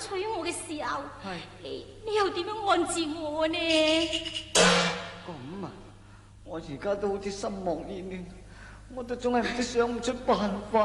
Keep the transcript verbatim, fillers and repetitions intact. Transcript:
娶我嘅時候， 係你你又點樣安置我呢？ 咁啊，我而家都好似心茫然，我都總係唔知想唔出辦法。